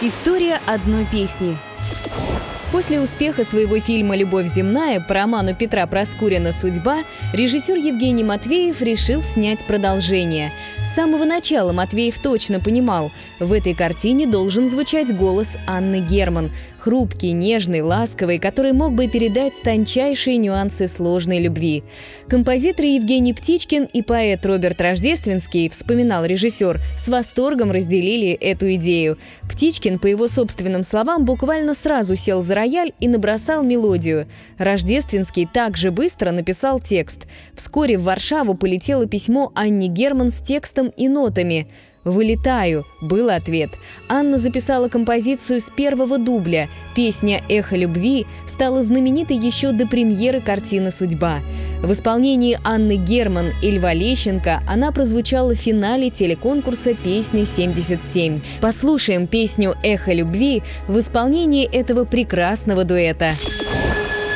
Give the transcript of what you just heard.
История одной песни. После успеха своего фильма «Любовь земная» по роману Петра Проскурина «Судьба» режиссер Евгений Матвеев решил снять продолжение. С самого начала Матвеев точно понимал, в этой картине должен звучать голос Анны Герман, хрупкий, нежный, ласковый, который мог бы передать тончайшие нюансы сложной любви. Композиторы Евгений Птичкин и поэт Роберт Рождественский, вспоминал режиссер, с восторгом разделили эту идею. Птичкин, по его собственным словам, буквально сразу сел за рояль и набросал мелодию. Рождественский также быстро написал текст. Вскоре в Варшаву полетело письмо Анне Герман с текстом и нотами. «Вылетаю» – был ответ. Анна записала композицию с первого дубля. Песня «Эхо любви» стала знаменитой еще до премьеры картины «Судьба». В исполнении Анны Герман и Льва Лещенко она прозвучала в финале телеконкурса «Песня-77». Послушаем песню «Эхо любви» в исполнении этого прекрасного дуэта.